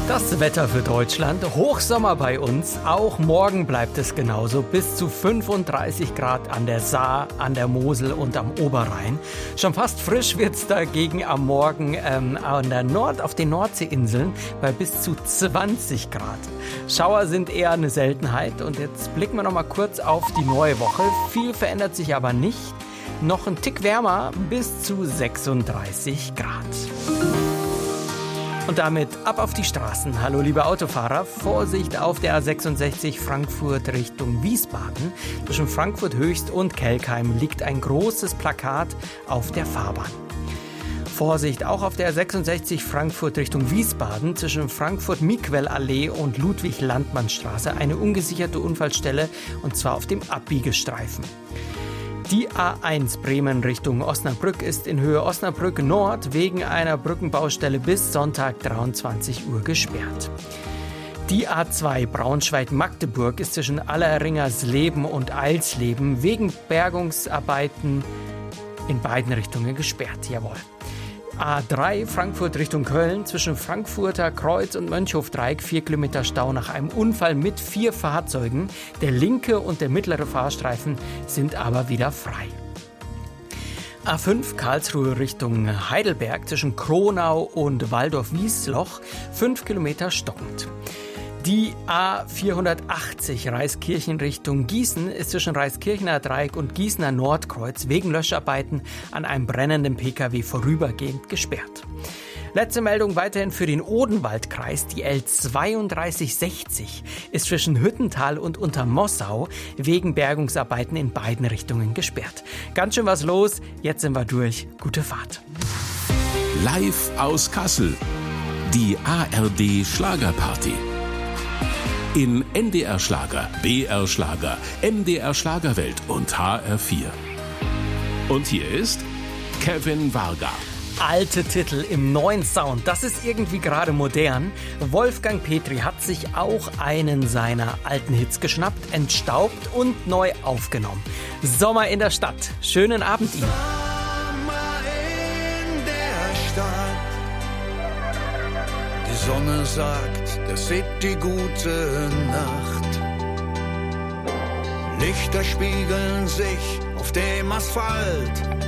Das Wetter für Deutschland, Hochsommer bei uns, auch morgen bleibt es genauso, bis zu 35 Grad an der Saar, an der Mosel und am Oberrhein. Schon fast frisch wird's dagegen am Morgen auf den Nordseeinseln bei bis zu 20 Grad. Schauer sind eher eine Seltenheit und jetzt blicken wir noch mal kurz auf die neue Woche. Viel verändert sich aber nicht. Noch ein Tick wärmer, bis zu 36 Grad. Und damit ab auf die Straßen. Hallo liebe Autofahrer, Vorsicht auf der A66 Frankfurt Richtung Wiesbaden. Zwischen Frankfurt Höchst und Kelkheim liegt ein großes Plakat auf der Fahrbahn. Vorsicht auch auf der A66 Frankfurt Richtung Wiesbaden. Zwischen Frankfurt-Miquel-Allee und Ludwig-Landmann-Straße eine ungesicherte Unfallstelle, und zwar auf dem Abbiegestreifen. Die A1 Bremen Richtung Osnabrück ist in Höhe Osnabrück Nord wegen einer Brückenbaustelle bis Sonntag 23 Uhr gesperrt. Die A2 Braunschweig-Magdeburg ist zwischen Alleringersleben und Eilsleben wegen Bergungsarbeiten in beiden Richtungen gesperrt. Jawohl. A3 Frankfurt Richtung Köln zwischen Frankfurter Kreuz und Mönchhofdreieck 4 Kilometer Stau nach einem Unfall mit 4 Fahrzeugen. Der linke und der mittlere Fahrstreifen sind aber wieder frei. A5 Karlsruhe Richtung Heidelberg zwischen Kronau und Waldorf-Wiesloch 5 Kilometer stockend. Die A480 Reiskirchen Richtung Gießen ist zwischen Reiskirchener Dreieck und Gießener Nordkreuz wegen Löscharbeiten an einem brennenden Pkw vorübergehend gesperrt. Letzte Meldung weiterhin für den Odenwaldkreis. Die L3260 ist zwischen Hüttental und Untermossau wegen Bergungsarbeiten in beiden Richtungen gesperrt. Ganz schön was los, jetzt sind wir durch. Gute Fahrt. Live aus Kassel. Die ARD Schlagerparty. In NDR Schlager, BR Schlager, MDR Schlagerwelt und HR4. Und hier ist Kevin Varga. Alte Titel im neuen Sound, das ist irgendwie gerade modern. Wolfgang Petri hat sich auch einen seiner alten Hits geschnappt, entstaubt und neu aufgenommen. Sommer in der Stadt. Schönen Abend Ihnen. Sommer in der Stadt. Die Sonne sagt der City gute Nacht. Lichter spiegeln sich auf dem Asphalt.